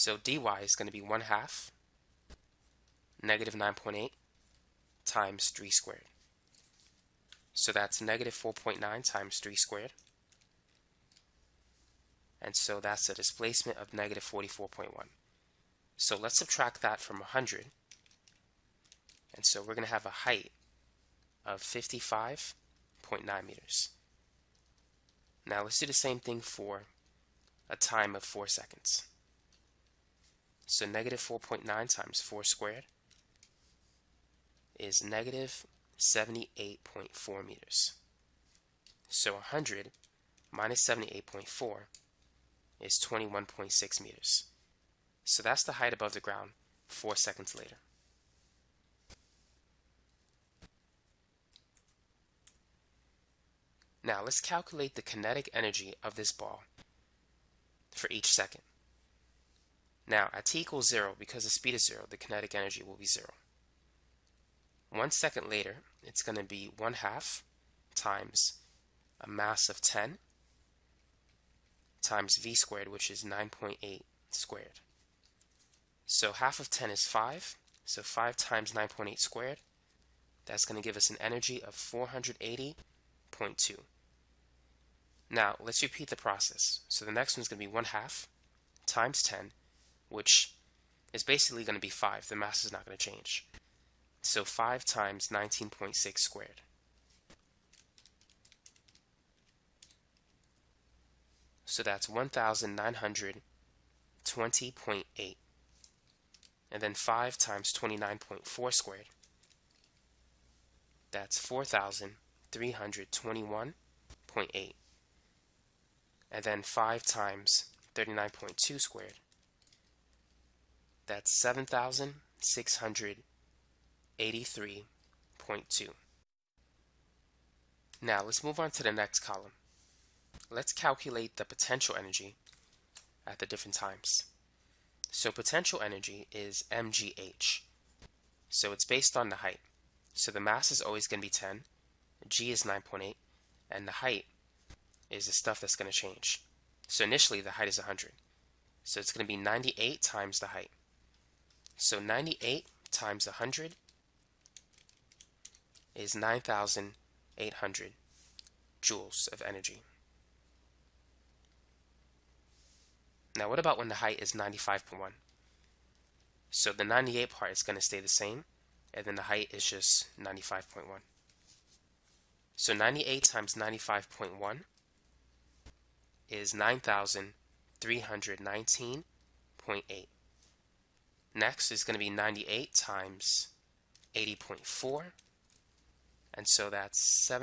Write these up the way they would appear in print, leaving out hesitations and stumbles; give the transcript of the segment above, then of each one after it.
So dy is going to be 1/2 negative 9.8 times 3 squared. So that's negative 4.9 times 3 squared. And so that's a displacement of negative 44.1. So let's subtract that from 100. And so we're going to have a height of 55.9 meters. Now let's do the same thing for a time of 4 seconds. So negative 4.9 times 4 squared is negative 78.4 meters. So 100 minus 78.4 is 21.6 meters. So that's the height above the ground 4 seconds later. Now let's calculate the kinetic energy of this ball for each second. Now at t equals 0, because the speed is 0, the kinetic energy will be 0. 1 second later, it's going to be 1/2 times a mass of 10 times v squared, which is 9.8 squared. So half of 10 is 5, so 5 times 9.8 squared, that's going to give us an energy of 480.2. Now let's repeat the process. So the next one's going to be 1/2 times 10, which is basically going to be 5. The mass is not going to change. So 5 times 19.6 squared. So that's 1920.8. And then 5 times 29.4 squared. That's 4,321.8. And then 5 times 39.2 squared. That's 7,683.2. Now let's move on to the next column. Let's calculate the potential energy at the different times. So potential energy is mgh. So it's based on the height. So the mass is always going to be 10, g is 9.8, and the height is the stuff that's going to change. So initially the height is 100. So it's going to be 98 times the height. So 98 times 100 is 9,800 joules of energy. Now what about when the height is 95.1? So the 98 part is going to stay the same, and then the height is just 95.1. So 98 times 95.1 is 9,319.8. Next is going to be 98 times 80.4, and so that's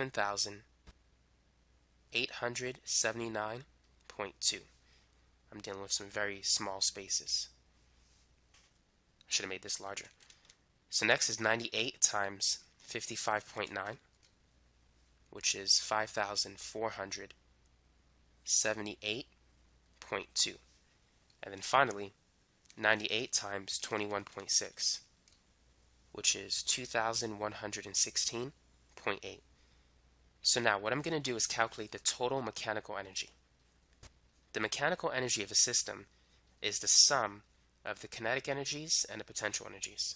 7,879.2. I'm dealing with some very small spaces. I should have made this larger. So next is 98 times 55.9, which is 5,478.2. And then finally, 98 times 21.6, which is 2,116.8. So now what I'm going to do is calculate the total mechanical energy. The mechanical energy of a system is the sum of the kinetic energies and the potential energies.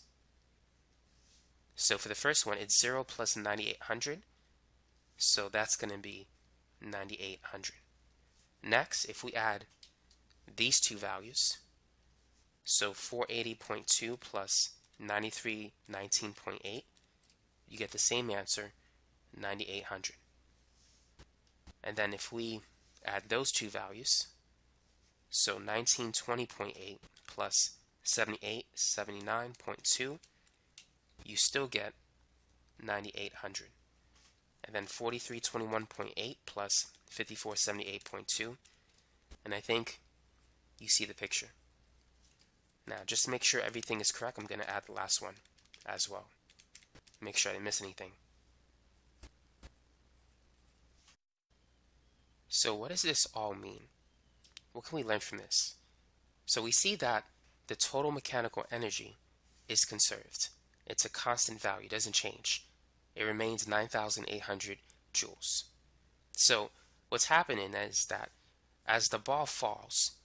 So for the first one, it's 0 plus 9,800. So that's going to be 9,800. Next, if we add these two values, so 480.2 plus 9319.8, you get the same answer, 9,800. And then if we add those two values, so 1920.8 plus 7879.2, you still get 9,800. And then 4321.8 plus 5478.2, and I think you see the picture. Now just to make sure everything is correct, I'm going to add the last one as well. Make sure I didn't miss anything. So what does this all mean? What can we learn from this? So we see that the total mechanical energy is conserved. It's a constant value, it doesn't change. It remains 9,800 joules. So what's happening is that as the ball falls,